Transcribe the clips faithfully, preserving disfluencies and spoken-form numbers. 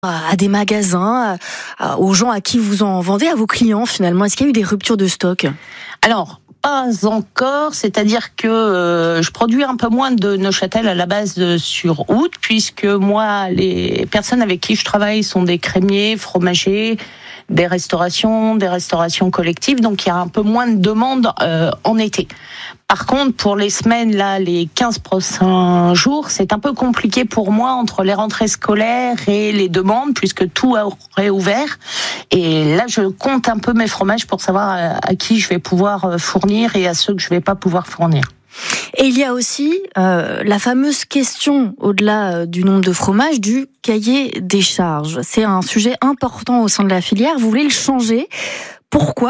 à des magasins, aux gens à qui vous en vendez, à vos clients finalement? Est-ce qu'il y a eu des ruptures de stock? Alors, pas encore, c'est-à-dire que euh, je produis un peu moins de Neuchâtel à la base euh, sur août, puisque moi, les personnes avec qui je travaille sont des crémiers, fromagers, des restaurations, des restaurations collectives, donc il y a un peu moins de demandes euh, en été. Par contre, pour les semaines, là, les quinze prochains jours, c'est un peu compliqué pour moi entre les rentrées scolaires et les demandes, puisque tout aurait ouvert. Et là, je compte un peu mes fromages pour savoir à qui je vais pouvoir fournir et à ceux que je vais pas pouvoir fournir. Et il y a aussi euh, la fameuse question, au-delà du nombre de fromages, du cahier des charges. C'est un sujet important au sein de la filière. Vous voulez le changer. Pourquoi ?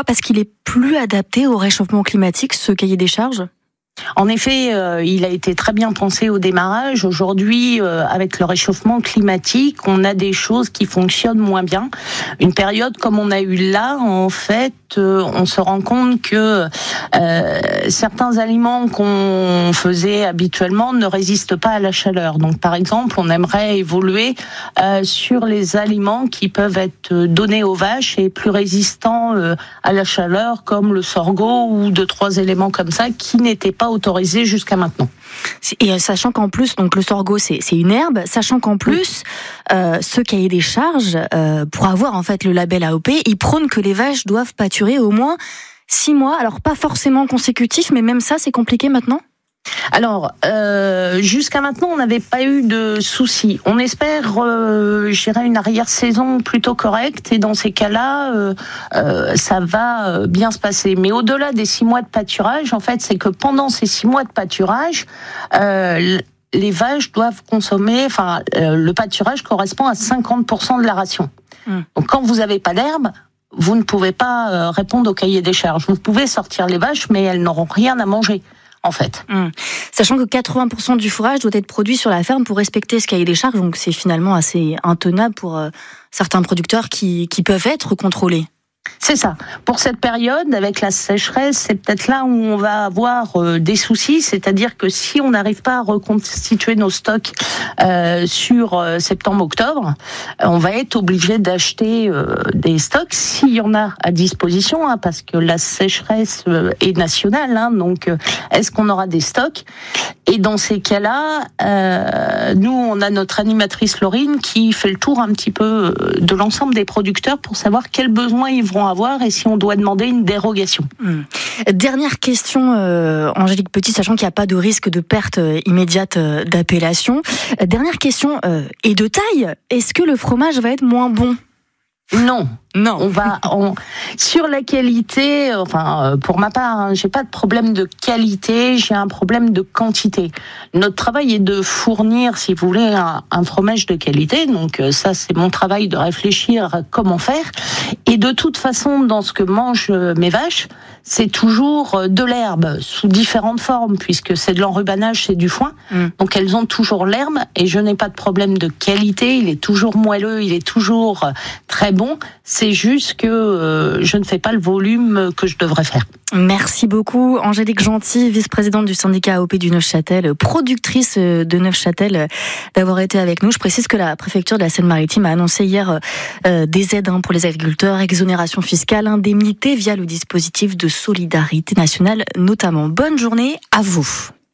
Parce qu'il est plus adapté au réchauffement climatique, ce cahier des charges ? En effet, euh, il a été très bien pensé au démarrage. Aujourd'hui, euh, avec le réchauffement climatique, on a des choses qui fonctionnent moins bien. Une période comme on a eu là, en fait, euh, on se rend compte que euh, certains aliments qu'on faisait habituellement ne résistent pas à la chaleur. Donc, par exemple, on aimerait évoluer euh, sur les aliments qui peuvent être donnés aux vaches et plus résistants euh, à la chaleur, comme le sorgho ou deux, trois éléments comme ça qui n'étaient pas autorisé jusqu'à maintenant. Et sachant qu'en plus, donc le sorgho c'est, c'est une herbe, sachant qu'en plus, oui. euh, ce cahier des charges, euh, pour avoir en fait le label A O P, il prône que les vaches doivent pâturer au moins six mois, alors pas forcément consécutifs, mais même ça c'est compliqué maintenant ? Alors, euh, jusqu'à maintenant, on n'avait pas eu de soucis. On espère, euh, je dirais, une arrière-saison plutôt correcte. Et dans ces cas-là, euh, euh, ça va bien se passer. Mais au-delà des six mois de pâturage, en fait, c'est que pendant ces six mois de pâturage, euh, les vaches doivent consommer... Enfin, euh, le pâturage correspond à cinquante pour cent de la ration. Mmh. Donc, quand vous n'avez pas d'herbe, vous ne pouvez pas répondre au cahier des charges. Vous pouvez sortir les vaches, mais elles n'auront rien à manger. En fait. Mmh. Sachant que quatre-vingts pour cent du fourrage doit être produit sur la ferme pour respecter ce cahier des charges, donc c'est finalement assez intenable pour euh, certains producteurs qui, qui peuvent être contrôlés. C'est ça. Pour cette période, avec la sécheresse, c'est peut-être là où on va avoir euh, des soucis, c'est-à-dire que si on n'arrive pas à reconstituer nos stocks euh, sur euh, septembre-octobre, euh, on va être obligé d'acheter euh, des stocks s'il y en a à disposition, hein, parce que la sécheresse euh, est nationale, hein, donc euh, est-ce qu'on aura des stocks ? Et dans ces cas-là, euh, nous, on a notre animatrice Laurine qui fait le tour un petit peu de l'ensemble des producteurs pour savoir quels besoins ils vont avoir et si on doit demander une dérogation. Mmh. Dernière question, euh, Angélique Petit, sachant qu'il n'y a pas de risque de perte euh, immédiate euh, d'appellation. Euh, dernière question, euh, et de taille, est-ce que le fromage va être moins bon ? Non, non. On va on, sur la qualité. Enfin, pour ma part, hein, j'ai pas de problème de qualité, j'ai un problème de quantité. Notre travail est de fournir, si vous voulez, un, un fromage de qualité. Donc ça, c'est mon travail de réfléchir à comment faire. Et de toute façon, dans ce que mangent mes vaches, c'est toujours de l'herbe sous différentes formes, puisque c'est de l'enrubanage, c'est du foin. Mm. Donc elles ont toujours l'herbe, et je n'ai pas de problème de qualité. Il est toujours moelleux, il est toujours très bon. C'est juste que euh, je ne fais pas le volume que je devrais faire. Merci beaucoup, Angélique Gentil, vice-présidente du syndicat A O P du Neufchâtel, productrice de Neufchâtel, d'avoir été avec nous. Je précise que la préfecture de la Seine-Maritime a annoncé hier euh, des aides hein, pour les agriculteurs, exonération fiscale, indemnité via le dispositif de solidarité nationale notamment. Bonne journée à vous.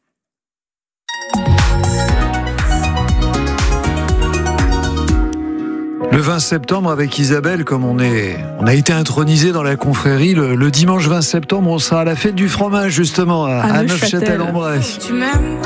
Le vingt septembre avec Isabelle, comme on est, on a été intronisé dans la confrérie, le, le dimanche vingt septembre, on sera à la fête du fromage justement à, à Neufchâtel-en-Bray.